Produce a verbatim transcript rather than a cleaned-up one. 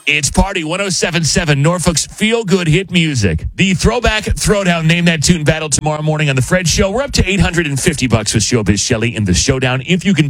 It's Party one oh seven point seven, Norfolk's feel-good hit music. The Throwback Throwdown Name That Tune battle tomorrow morning on The Fred Show. We're up to eight hundred fifty bucks with Showbiz Shelley in the showdown. If you can